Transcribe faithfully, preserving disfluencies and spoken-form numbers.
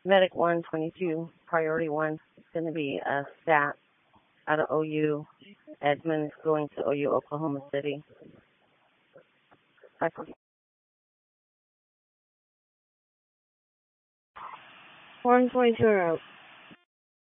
Medic one twenty-two, priority one, is going to be a stat out of O U. Edmund is going to O U Oklahoma City. one twenty-two are out.